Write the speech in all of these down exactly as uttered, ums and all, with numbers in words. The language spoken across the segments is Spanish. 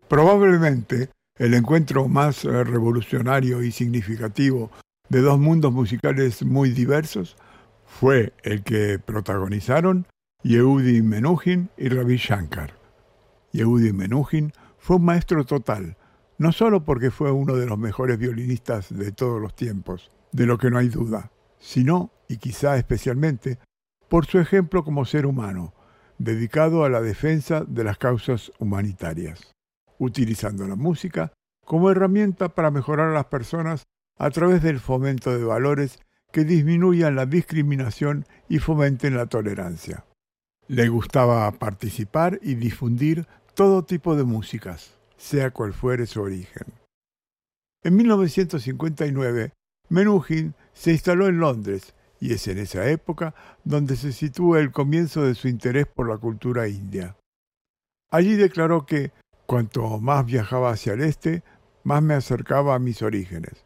Probablemente el encuentro más eh, revolucionario y significativo de dos mundos musicales muy diversos fue el que protagonizaron Yehudi Menuhin y Ravi Shankar. Yehudi Menuhin fue un maestro total, no solo porque fue uno de los mejores violinistas de todos los tiempos, de lo que no hay duda, sino, y quizá especialmente, por su ejemplo como ser humano, dedicado a la defensa de las causas humanitarias, utilizando la música como herramienta para mejorar a las personas a través del fomento de valores que disminuyan la discriminación y fomenten la tolerancia. Le gustaba participar y difundir todo tipo de músicas, sea cual fuere su origen. En mil novecientos cincuenta y nueve, Menuhin se instaló en Londres y es en esa época donde se sitúa el comienzo de su interés por la cultura india. Allí declaró que, cuanto más viajaba hacia el este, más me acercaba a mis orígenes.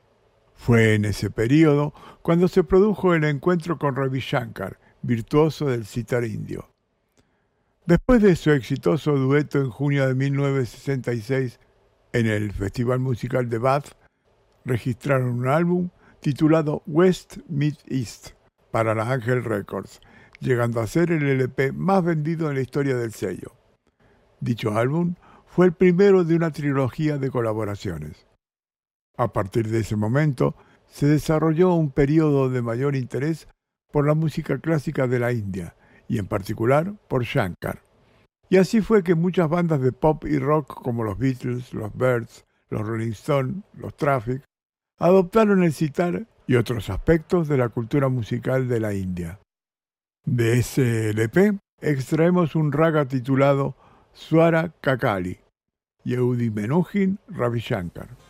Fue en ese período cuando se produjo el encuentro con Ravi Shankar, virtuoso del sitar indio. Después de su exitoso dueto en junio de mil novecientos sesenta y seis en el Festival Musical de Bath, registraron un álbum titulado West Meets East para la Angel Records, llegando a ser el L P más vendido en la historia del sello. Dicho álbum fue el primero de una trilogía de colaboraciones. A partir de ese momento, se desarrolló un periodo de mayor interés por la música clásica de la India, y en particular por Shankar. Y así fue que muchas bandas de pop y rock como los Beatles, los Byrds, los Rolling Stones, los Traffic, adoptaron el sitar y otros aspectos de la cultura musical de la India. De ese L P extraemos un raga titulado Swara Kakali, Yehudi Menuhin, Ravi Shankar.